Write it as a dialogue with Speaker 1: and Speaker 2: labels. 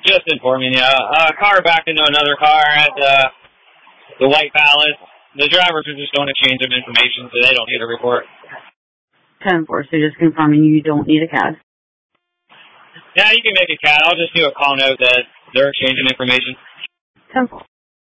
Speaker 1: Just informing you. A car backed into another car at the White Palace. The drivers are just going to change of information, so they don't need a report.
Speaker 2: 10-4, so just confirming you don't need a CAD.
Speaker 1: Yeah, you can make a CAD. I'll just do a call note that they're changing information.
Speaker 2: 10-4.